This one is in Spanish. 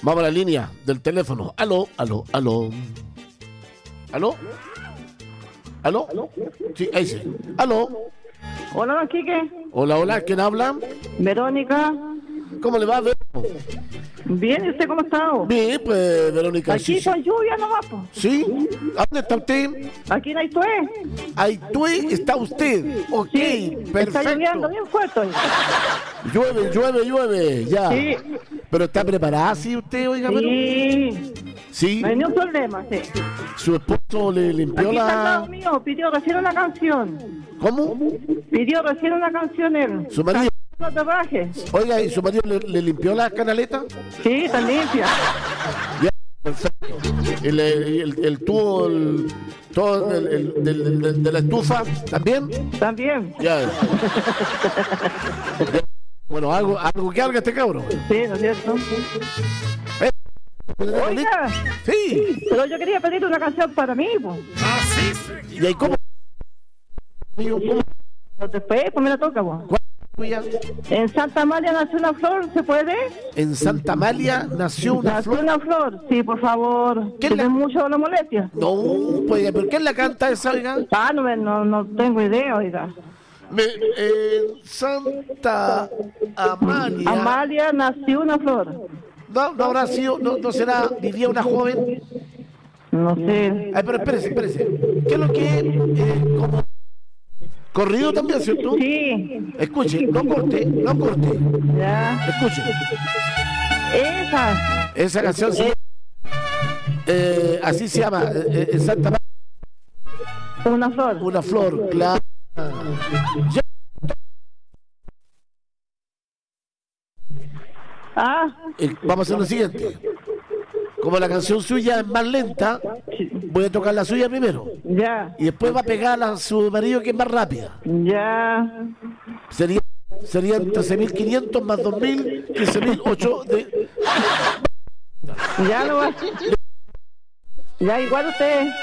Vamos a la línea del teléfono. Aló. Sí, ahí sí. Aló. Hola, don Quique. Hola, ¿quién habla? Verónica. ¿Cómo le va, Vero? Bien, ¿y usted cómo está? Bien, pues, Verónica. Aquí sí. con lluvia nomás, po. ¿Sí? ¿A dónde está usted? Aquí en Aitué. Aitué está usted. Ok, Sí, perfecto. está lloviendo bien fuerte. Llueve, ya. Sí. Pero está preparada, ¿sí, usted, oiga, Vero? Sí. Sí. No hay ningún problema, sí. Su esposo le limpió Aquí está al la... lado mío, pidió recién una canción. ¿Cómo? Pidió recién una canción él. Su marido. No te bajes. Oiga, ¿y su marido le limpió la canaleta? Sí, está limpia. Ya, perfecto. El tubo, todo de la estufa, ¿también? También. Ya. Bueno, algo que haga este cabrón. Sí, ¿no es cierto? Oiga, Sí. pero yo quería pedirle una canción para mí, po. ¿Y ahí cómo? Amigo, ¿cómo? Después, pues me la toca, po. Tuya? En Santa Amalia nació una flor, ¿se puede? En Santa Amalia nació una Nació flor. una flor, sí, por favor. ¿Quién ¿Tiene mucho la molestia? No, pues, ¿pero quién la canta esa, oiga? Ah, no tengo idea, oiga. En Santa Amalia. Amalia nació una flor. No habrá sido, no será, vivía una joven. No sé. Ay, pero espérese. ¿Qué es lo que es? Como corrido también, ¿cierto? Sí. Escuche, no corte. Ya. Escuche. Esa. Esa canción se así se llama, en Santa María, Una flor. una flor, claro. Ya, Ah, vamos a hacer lo siguiente. Como la canción suya es más lenta, voy a tocar la suya primero. ya. Y después va a pegar a su marido, que es más rápida. Ya. Serían 13.500 más 2.000, 15.008 de... Ya lo va. Ya, igual usted.